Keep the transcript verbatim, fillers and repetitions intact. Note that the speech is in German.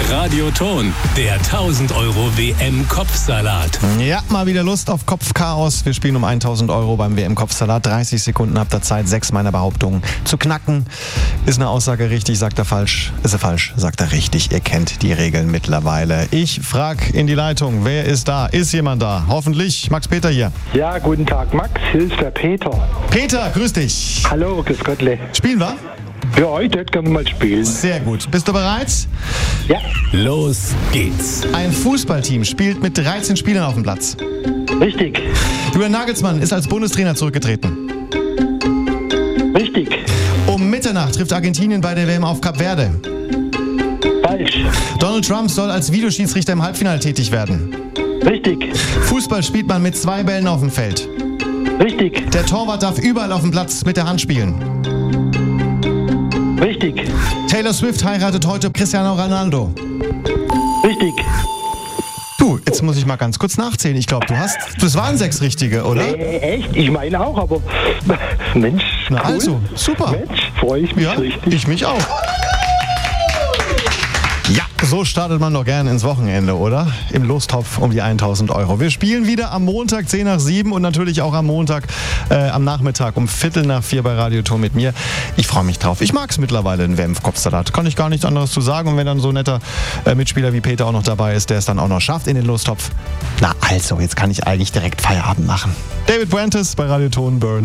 Radioton, der tausend Euro W M-Kopfsalat. Ja, mal wieder Lust auf Kopfchaos. Wir spielen um tausend Euro beim W M-Kopfsalat. dreißig Sekunden habt ihr Zeit, sechs meiner Behauptungen zu knacken. Ist eine Aussage richtig, sagt er falsch. Ist er falsch, sagt er richtig. Ihr kennt die Regeln mittlerweile. Ich frag in die Leitung, wer ist da? Ist jemand da? Hoffentlich. Max Peter hier. Ja, guten Tag, Max. Hier ist der Peter. Peter, grüß dich. Hallo, grüß Gottle. Spielen wir? Ja, ich hätte gerne mal spielen. Sehr gut. Bist du bereit? Ja. Los geht's. Ein Fußballteam spielt mit dreizehn Spielern auf dem Platz. Richtig. Julian Nagelsmann ist als Bundestrainer zurückgetreten. Richtig. Um Mitternacht trifft Argentinien bei der W M auf Kap Verde. Falsch. Donald Trump soll als Videoschiedsrichter im Halbfinale tätig werden. Richtig. Fußball spielt man mit zwei Bällen auf dem Feld. Richtig. Der Torwart darf überall auf dem Platz mit der Hand spielen. Richtig. Taylor Swift heiratet heute Cristiano Ronaldo. Richtig. Du, jetzt muss ich mal ganz kurz nachzählen. Ich glaube, du hast... Das waren sechs richtige, oder? Äh, echt? Ich meine auch, aber... Mensch, Na cool. also, super. Mensch, freue ich mich Ja, richtig. ich mich auch. Ja, so startet man doch gerne ins Wochenende, oder? Im Lostopf um die tausend Euro. Wir spielen wieder am Montag zehn nach sieben und natürlich auch am Montag äh, am Nachmittag um Viertel nach vier bei Radioton mit mir. Ich freue mich drauf. Ich mag es mittlerweile, den W M-Kopfsalat. Kann ich gar nichts anderes zu sagen. Und wenn dann so ein netter äh, Mitspieler wie Peter auch noch dabei ist, der es dann auch noch schafft in den Lostopf. Na also, jetzt kann ich eigentlich direkt Feierabend machen. David Brantes bei Radioton Burn.